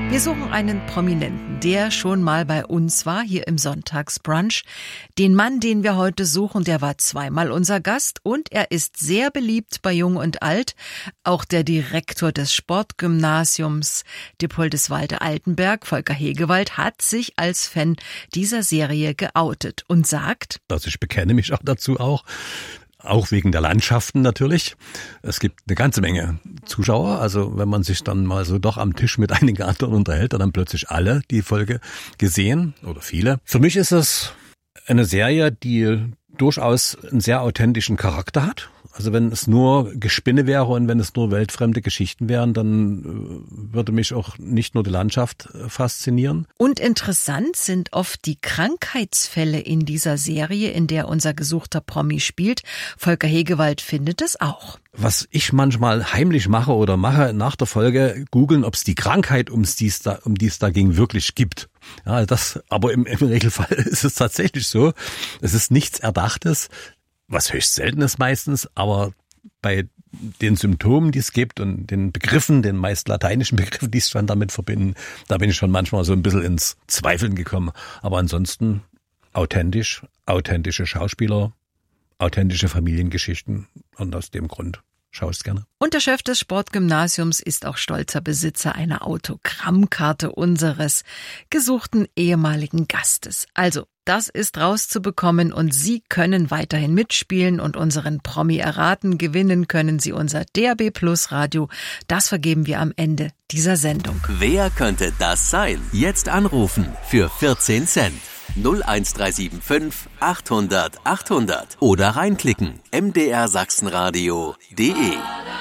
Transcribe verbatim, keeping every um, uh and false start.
Wir suchen einen Prominenten, der schon mal bei uns war, hier im Sonntagsbrunch. Den Mann, den wir heute suchen, der war zweimal unser Gast und er ist sehr beliebt bei Jung und Alt. Auch der Direktor des Sportgymnasiums Dippoldiswalde-Altenberg, Volker Hegewald, hat sich als Fan dieser Serie geoutet und sagt: Also ich bekenne mich auch dazu auch. Auch wegen der Landschaften natürlich. Es gibt eine ganze Menge Zuschauer. Also wenn man sich dann mal so doch am Tisch mit einigen anderen unterhält, dann haben plötzlich alle die Folge gesehen oder viele. Für mich ist es eine Serie, die durchaus einen sehr authentischen Charakter hat. Also wenn es nur Gespinne wäre und wenn es nur weltfremde Geschichten wären, dann würde mich auch nicht nur die Landschaft faszinieren. Und interessant sind oft die Krankheitsfälle in dieser Serie, in der unser gesuchter Promi spielt. Volker Hegewald findet es auch. Was ich manchmal heimlich mache oder mache nach der Folge, googeln, ob es die Krankheit, um die es da, um die es da ging, wirklich gibt. Ja, das, aber im, im Regelfall ist es tatsächlich so. Es ist nichts Erdachtes, was höchst selten ist meistens, aber bei den Symptomen, die es gibt und den Begriffen, den meist lateinischen Begriffen, die es schon damit verbinden, da bin ich schon manchmal so ein bisschen ins Zweifeln gekommen. Aber ansonsten authentisch, authentische Schauspieler, authentische Familiengeschichten und aus dem Grund schaue ich es gerne. Und der Chef des Sportgymnasiums ist auch stolzer Besitzer einer Autogrammkarte unseres gesuchten ehemaligen Gastes. Also, das ist rauszubekommen und Sie können weiterhin mitspielen und unseren Promi erraten. Gewinnen können Sie unser D A B Plus Radio. Das vergeben wir am Ende dieser Sendung. Wer könnte das sein? Jetzt anrufen für vierzehn Cent. null eins drei sieben fünf achthundert achthundert oder reinklicken m d r sachsenradio punkt d e.